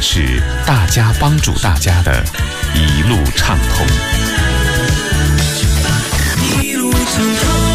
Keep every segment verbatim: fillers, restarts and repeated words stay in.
是大家帮助大家的一路畅通。 一路畅通。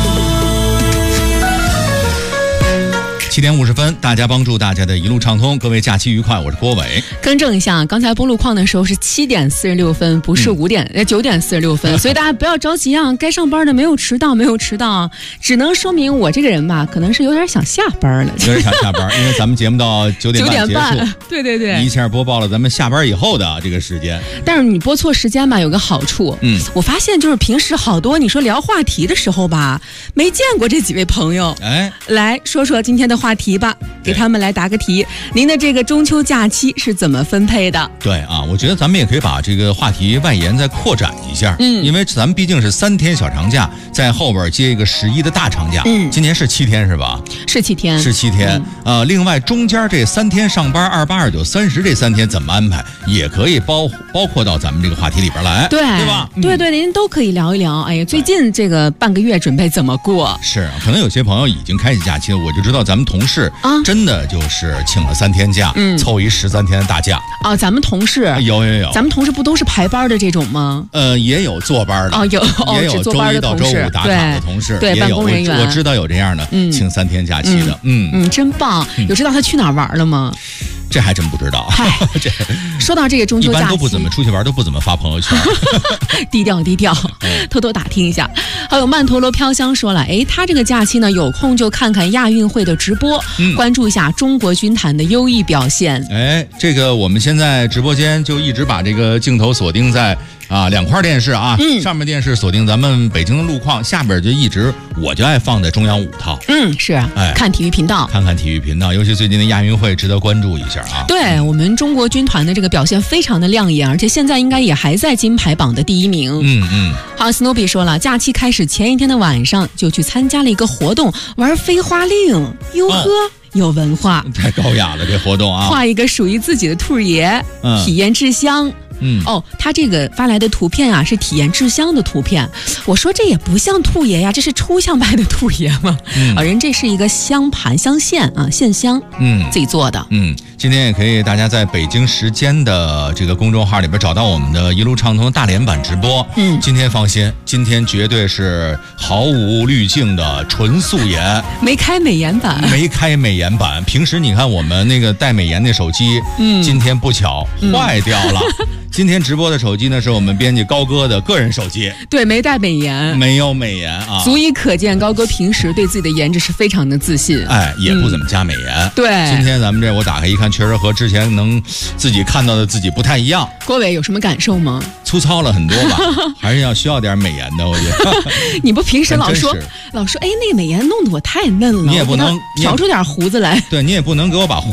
七点五十分，大家帮助大家的一路畅通，各位假期愉快，我是郭伟。 更正一下，刚才播路况的时候是七点四十六分，不是五点呃九点四十六分，所以大家不要着急啊，该上班的没有迟到，没有迟到，只能说明我这个人吧，可能是有点想下班了， 有点想下班，因为咱们节目到九点半结束， 对对对， 一下播报了咱们下班以后的这个时间。 但是你播错时间吧，有个好处，嗯，我发现就是平时好多你说聊话题的时候吧，没见过这几位朋友，哎，来说说今天的话题吧。给他们来答个题，您的这个中秋假期是怎么分配的？ 对啊，我觉得咱们也可以把这个话题外延再扩展一下，嗯，因为咱们毕竟是三天小长假，在后边接一个十一的大长假，嗯，今年是七天是吧？ 是七天， 是七天。嗯、呃，另外中间这三天上班，二八、二九、三十这三天怎么安排，也可以包包括到咱们这个话题里边来， 对对吧？嗯、 对对，您都可以聊一聊。哎呀，最近这个半个月准备怎么过？ 是，可能有些朋友已经开始假期了，我就知道咱们同事啊。真的就是请了三天假，嗯，凑一十三天的大假哦。咱们同事有有有， 咱们同事不都是排班的这种吗？ 呃，也有坐班的哦，有也有周一到周五打卡的同事， 对，办公人员， 我知道有这样的，嗯，请三天假期的， 嗯嗯，真棒。有知道他去哪儿玩了吗？ 这还真不知道。 这说到这个中秋假期， 一般都不怎么出去玩，都不怎么发朋友圈， 低调低调，偷偷打听一下。还有曼陀罗飘香说了，哎，他这个假期呢，有空就看看亚运会的直播，嗯、关注一下中国军坛的优异表现。 哎，这个我们现在直播间就一直把这个镜头锁定在啊两块电视啊，嗯、上面电视锁定咱们北京的路况，下边就一直我就爱放在中央五套。 嗯，是，哎，看体育频道， 看看体育频道，尤其最近的亚运会值得关注一下啊。 对我们中国军团的这个表现非常的亮眼，而且现在应该也还在金牌榜的第一名。 嗯嗯。 好 ，Snoopy 说了，假期开始前一天的晚上就去参加了一个活动，玩飞花令，哟呵。哦，有文化， 太高雅了这活动啊！ 画一个属于自己的兔爷，嗯、体验制香。嗯，哦，他这个发来的图片啊，是体验制香的图片。我说这也不像兔爷呀，这是抽象派的兔爷吗？嗯，啊，人这是一个香盘香线啊，线香，嗯，自己做的。 嗯，今天也可以大家在北京时间的这个公众号里边找到我们的一路畅通大连版直播。嗯，今天放心，今天绝对是毫无滤镜的纯素颜， 没开美颜版， 没开美颜版。平时你看我们那个带美颜的手机，嗯，今天不巧坏掉了。嗯今天直播的手机呢，是我们编辑高哥的个人手机， 对，没带美颜， 没有美颜啊， 足以可见高哥平时对自己的颜值是非常的自信， 哎，也不怎么加美颜。嗯、 对， 今天咱们这我打开一看，确实和之前能自己看到的自己不太一样。 郭伟有什么感受吗？ 粗糙了很多吧，还是要需要点美颜的，我觉得。 你不平时老说老说，哎，那个美颜弄得我太嫩了， 你也不能调出点胡子来， 对你也不能给我把。